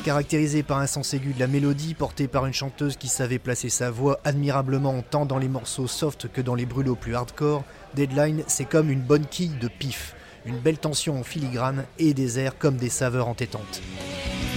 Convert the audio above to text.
Caractérisé par un sens aigu de la mélodie, porté par une chanteuse qui savait placer sa voix admirablement tant dans les morceaux soft que dans les brûlots plus hardcore, Deadline, c'est comme une bonne quille de pif, une belle tension en filigrane et des airs comme des saveurs entêtantes.